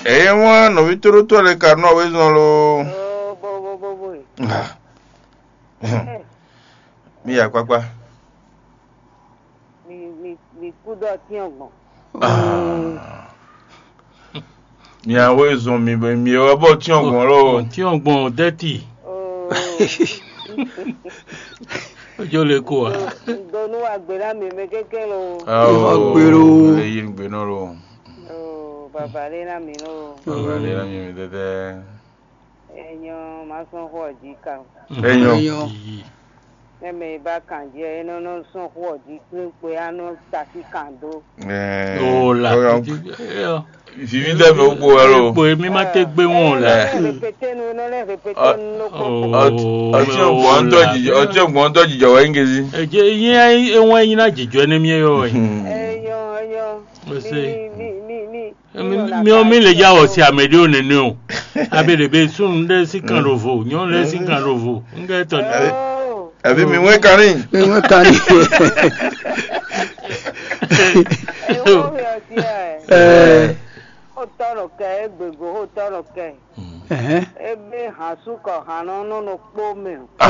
moi, no vitoro to le carno wezo lo. Bo. Mi ya kwakwa. Mi kudo ti ogbon. Mi a wezo mi o bo ti ogbon lo. Ti ogbon dirty. Ojo le ko wa. Donu agbera mi me keke lo. Agbero. Le yin gbe no lo. Baba le na mi no. Baba le na mi dede. Eyan ma son ho ji ka. Eyan. Me ba kan je no son ho ji pe anu tati kan do. Oh la. Vivi de me ogbo ero. Po mi ma te gbe won la. Répéter no Ọtí ọgbọ̀n dọ́jì jọ̀wọ́ ingezi. Ẹ̀jẹ̀ yín ẹ̀wọ̀n ẹ̀yin náà jìjọ ẹni mi yọ ẹ̀. Mi ò mi lè jáwọ́ sí àmẹ́dé òní ni o. Abẹ́rẹ́bẹ́ sùn lẹ́ sí kan rovo, yán lẹ́ sí kan rovo. Ń gẹ́ tọ̀ ní. Ẹ̀bí mi wọ́n kárí. Ó tọrọ kẹ gbego ó tọrọ kẹ. Ebe hasuko hanono no pome.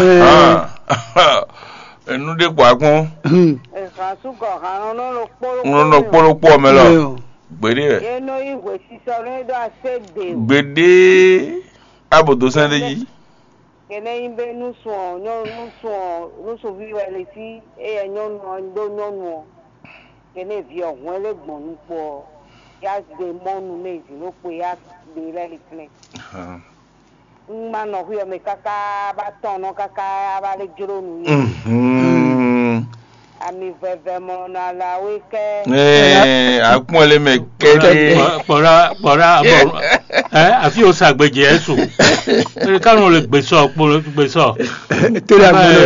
Enu de kwakun. Hasuko hanono no poro. No poro po me lo. Gbede. Eno iwe sisa re do asede. Gbede abodo sandeji. Kene imbe nuso viwe le si e nyonu ndo nyonu. Kene vi ohun le gbon nupo. Ya de monu mezi no pe ya de le clean. Ma no huyo me kaka ba tono kaka ba le juro nu. Ami veve mo na la weke. Apon le me kede. Pora àfi o sagbeje esu. E kan o le gbeso gbeso. Torí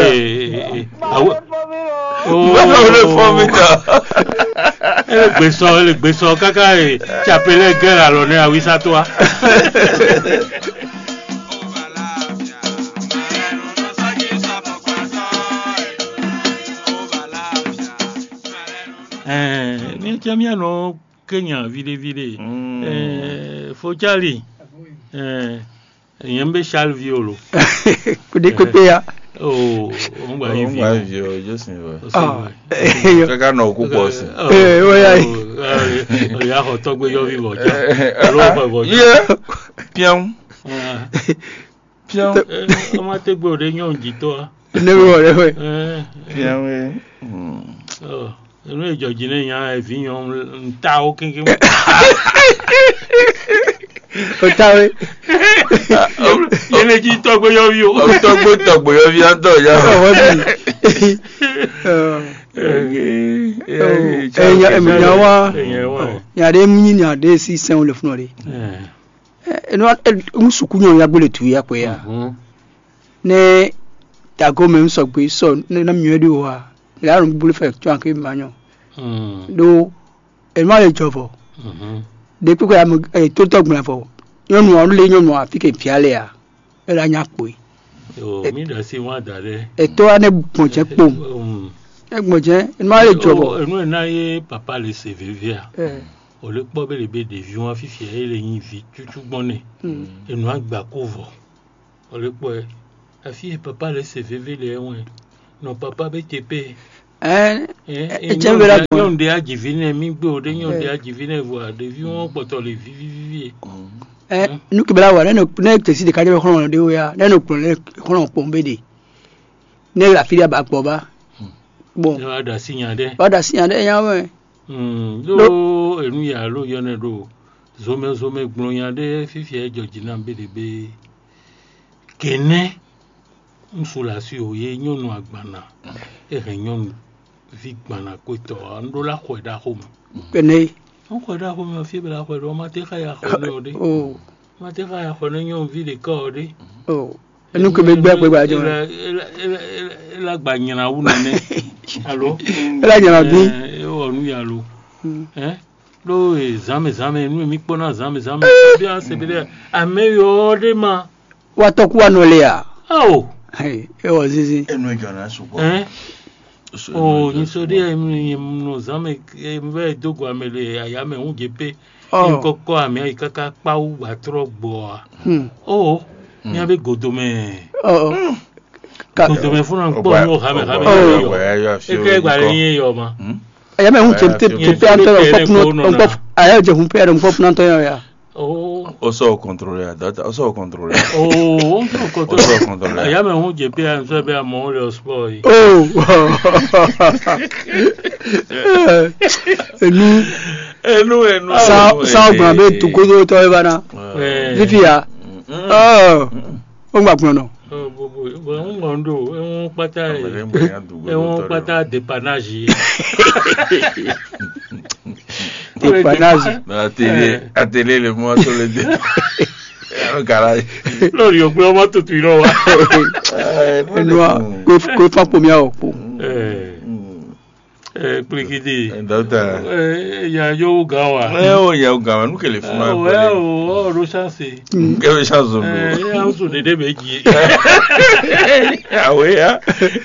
le fomita. Le gbeso kaka chapele guerra lo ni awisa to wa. Ni jamia no Kenya vide Fojali yembe Charles Violo Kudi pepe ya on gba yin Vio Josin wa kaka no ku po si oya o ya ho to gbe yo vivo ja lo babo pian o ma te gbe o de yan jito never re we pian we enu ejoji ne yan e fi yan nta o kinkin o tawe yele ji to gbe yo vi o togbo yo vi an to ya eya eminyawa ya de mini ya de si sen le fun re enu musukunyo ya gbele tu ya pe ya ne tago me nso gbe so na miede wa la run bulu fe tu an ke manyo do e ma le jovo de pe ko ya to togbon fo yonu on le yonu afike piale ya e la nya po mi da si wa dare e to ane gbonje pom gbonje e ma le jovo enu na ye papa le se vivia o le po bele be de vi won fifi e le yin vi tutu gbonne enu agba cover o le po afi papa le se vivia le won no papa be tepe ejembera yon de ajivine mi gbe o de yon de ajivine vo de vi won poto le vivi nu ke bela wa ne te si de kaje ko de o ya ne no kun le ko pombe de ne la filia ba po ba bon da siyan de yan we lo enu ya lo yone do zome gbon yan de fifi ejoji na be de be kene nsula si oye nyonu agbana nyonu vi gbana ko to ando la ko da home kene on ko da home fi bela ko do ma te kaya ko no de ma te kaya ko no nyon vi de ko de enu ke be gbe pe gba jo la gba nyina wu ne allo la nyina bi o nu ya lo lo zame nu mi pona zame bien c'est bien ameyo de ma wa to ku no le ya hey e o zizi enu jona supo ni so de no zame mbe dogo amele aya me un jepe Koko ami ikaka pau batro boa. Oh, ni abe godome. Godome funa npo yo hame yo. Eke gba yin yo ma. Ya me hu chepte anto on aya je hu pe on pop nanto ya. Oso contrôler data, oso contrôler. On contrôler. Ya me hu je pe an so be amon le sport. Enu sa gba be tu ko to e bana. Vivia. O gba gbon no. Ngondo e won pata dépannage. Dépannage. À télé le mois sur le dé. Caralho. Lórí o gbe omo tutu iro wa. Ko fa po mi a o po. Plikidi. Dauta. Ya yo gawa. O ya gawa nu kele fuma ko. O ro chance. Ke chance o. Ya o so dede meji. Awe ya.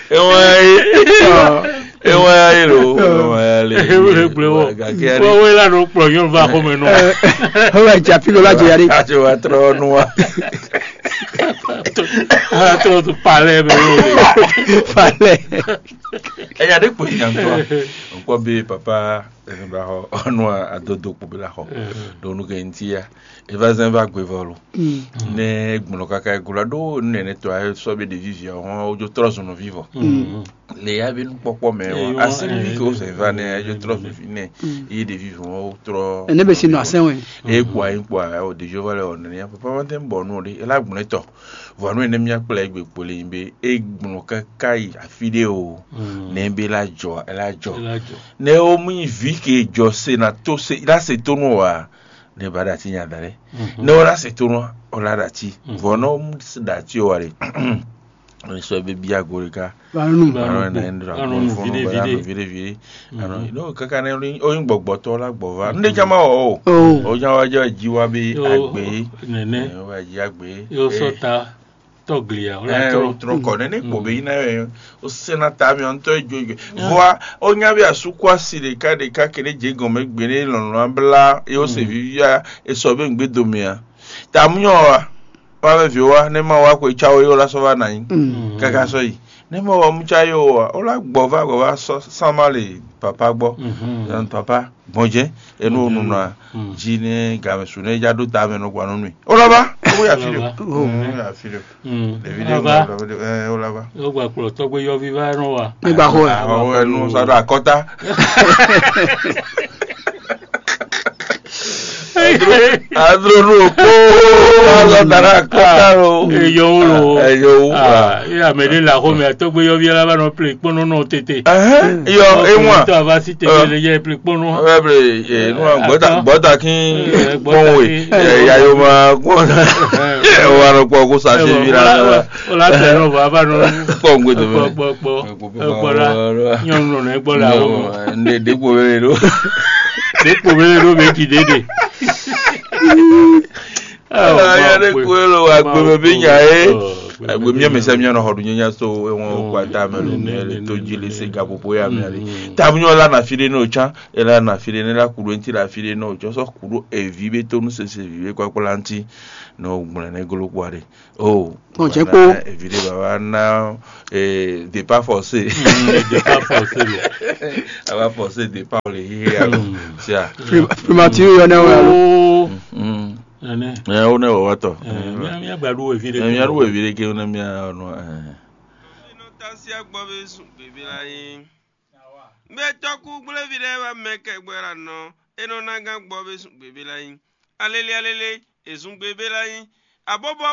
Ewa ya lo. Ewe gbewo. O we la no pro yon va ko me no. O wa ja pilo la je yari. Ajo wa tro nu wa. Tro tu pale me o. Pale. Eya de ko yan to. Nko be papa ba ho onu adodo ko be la ho. Do nu ke ntia. Eva zenva gwevolo. Ne gbono kaka gula do ne to a so be de vivia on ojo trozo no vivo. Le ya be nu popo me o asimi ko se va ne ojo trozo fine. E de vivo o tro. Ne be sinu asen we. E kwa o de jovale on ne papa ma tem bonu de e la gbono to. Vonu ne mi akpla egbe pole imbe e gbono kaka a video. Ne be la jo. Ne o mu vi ke jo se na to se la se to no wa. Ne bada ti nya dare no la se tono ola dati vono dati o wale on so be bia gorika banu na endra vide ano no kaka ne o yin gbogbo to la gbova nde jama o jan wa je jiwa be agbe nene wa ji agbe yo sota toglia ola tro ko ne ko be ina o senata mi on to ejo voa o nya bi asukwa sire ka de ka kere je gon me gbe ni lonu abla e o se vivia e so be ngbe domia ta mu yo wa be wa ne ma wa ko chawo yo la so va na yin kaka so yi ne mo wa mu cha yo wa o la gbova so samale papa gbo dan papa bonje enu onu na ji ne ga me sune ja do ta me no gwa nu o la ba o ya filo ya filo le video o la ba o gba pro to gbe yo viva ran wa nígbà ho o enu sa da kota Adro no po ala dara kotaro eyo ya mele la ko me to gbe yo bi la ba no play pono no tete yo enwa to aba si tete le ye play pono ebre no gbota kin ponwe ya yo ma ko wa ro po ko sa se bi la o la te no baba no ko ngbe to po la nyon no ne gbo la o nde de po bere lo meji dede ya de kwelo agbe be nya agbe mi amesa mi no hodu nya so won kwata melu mi to jile se gapopo ya mi ale tamnyo la na fire no cha ela na fire ne la kuru enti la fire no jo so kuru evibe to nu se vive kwa planti no gbon ne golo kware on je ko evide baba na de pas forcé ava forcé de pas le hier sia primature yo na wa ane o ne o wato mi agbadu evide mi aru evide ke ona mi no no tasia gbobe sun bebe layin be toku gbole vide ba meke gbera no eno na ga gbobe sun bebe layin alele esun bebe layin abobo